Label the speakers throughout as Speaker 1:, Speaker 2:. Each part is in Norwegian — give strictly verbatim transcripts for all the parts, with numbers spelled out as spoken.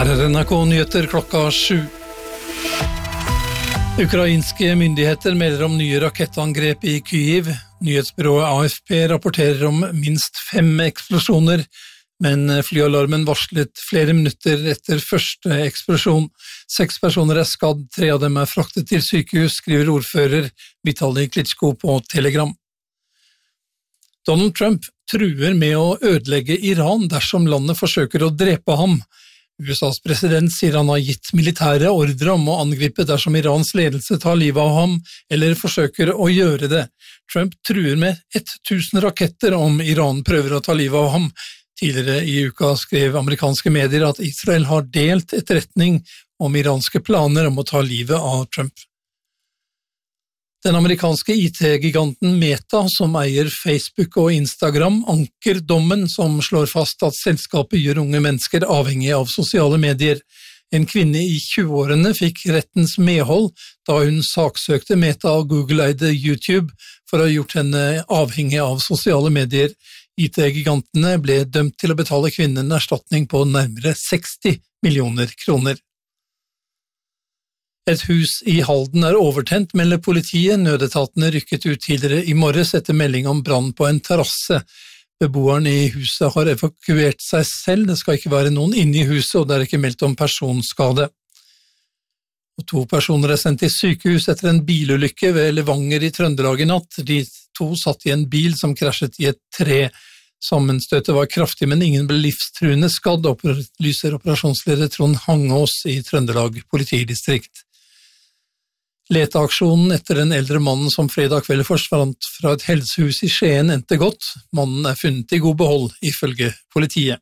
Speaker 1: Her er N R K Nyheter klokka sju. Ukrainske myndigheter melder om nye rakettangrep i Kyiv. Nyhetsbyrået A F P rapporterer om minst fem eksplosjoner, men flyalarmen varslet flere minutter etter første eksplosjon. Seks personer er skadd, tre av dem er fraktet til sykehus, skriver ordfører Vitali Klitschko på Telegram. Donald Trump truer med å ødelegge Iran dersom landet forsøker å drepe ham. U S A's president sier han har gitt militære ordre om å angripe dersom Irans ledelse tar livet av ham, eller forsøker å gjøre det. Trump truer med tusen raketter om Iran prøver å ta livet av ham. Tidligere i uka skrev amerikanske medier at Israel har delt etterretning om iranske planer om å ta livet av Trump. Den amerikanske I T-giganten Meta, som eier Facebook og Instagram, anker dommen som slår fast at selskapet gjør unge mennesker avhengig av sosiale medier. En kvinne i tjueårene fikk rettens medhold da hun saksøkte Meta og Google-eide YouTube for å ha gjort henne avhengig av sosiale medier. I T-gigantene ble dømt til å betale kvinnen en erstatning på nærmere seksti millioner kroner. Et hus i Halden er overtent, melder politiet. Nødetatene rykket ut tidligere i morges etter melding om brann på en terrasse. Beboeren i huset har evakuert seg selv, det skal ikke være noen inne i huset, og det er ikke meldt om personskade. Og to personer er sendt til sykehus etter en bilulykke ved Levanger i Trøndelag i natt. De to satt i en bil som krasjet i et tre. Sammenstøtet var kraftig, men ingen ble livstruende skadd, opplyser operasjonsleder Trond Hangås i Trøndelag politidistrikt. Leteaksjonen etter den eldre mannen som fredag kveld forsvant fra et helsehus i Skien endte godt. Mannen er funnet i god behold, ifølge politiet.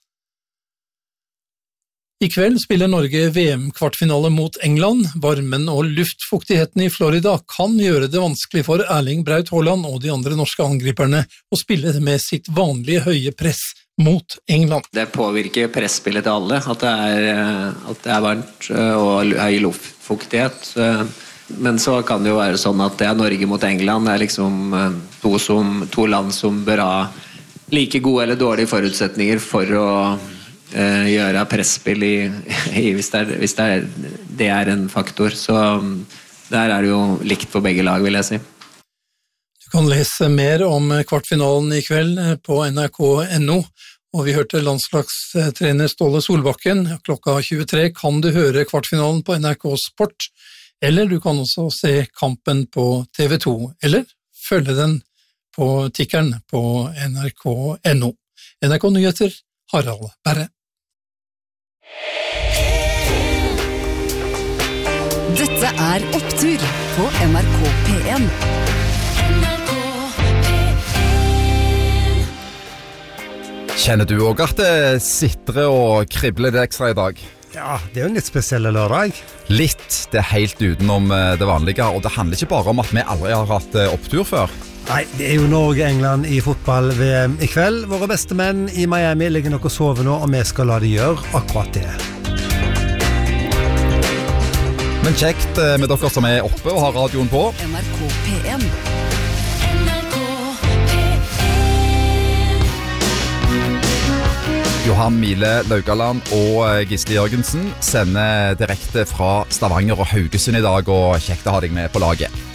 Speaker 1: I kveld spiller Norge V M-kvartfinale mot England. Varmen og luftfuktigheten i Florida kan gjøre det vanskelig for Erling Braut Haaland og de andre norske angriperne å spille med sitt vanlige høye press mot England.
Speaker 2: Det påvirker presspillet til alle, at det er, at det er varmt og høy luftfuktighet. Men så kan det jo være sånn at det er Norge mot England, det er liksom to, som, to land som bør ha like gode eller dårlige forutsetninger for å eh, gjøre presspill i, i, hvis, det er, hvis det, er, det er en faktor. Så der er det jo likt på begge lag, vil jeg si.
Speaker 1: Du kan lese mer om kvartfinalen i kveld på N R K punktum N O, og vi hørte landslagstrener Ståle Solbakken. Klokka tjuetre kan du høre kvartfinalen på N R K Sport, eller du kan også se kampen på T V to, eller følge den på tikkeren på N R K punktum N O. N R K Nyheter, Harald Berre.
Speaker 3: Dette er Opptur på N R K P en.
Speaker 4: Kjenner du også at det sitrer og kribler det ekstra i dag?
Speaker 5: Ja, det er jo en litt spesiell lørdag.
Speaker 4: Litt, det er helt utenom det vanlige, og det handler ikke bare om at vi aldri har hatt opptur før.
Speaker 5: Nei, det er jo Norge-England i fotball-V M i kveld. Våre beste menn i Miami ligger nok og sover nå, og vi skal la de gjøre akkurat det.
Speaker 4: Men kjekt med dere som er oppe og har radioen på.
Speaker 3: N R K P en.
Speaker 4: Johan Mile Laugaland og Gisli Jørgensen sender direkte fra Stavanger og Haugesund i dag, og kjekt å ha deg med på laget.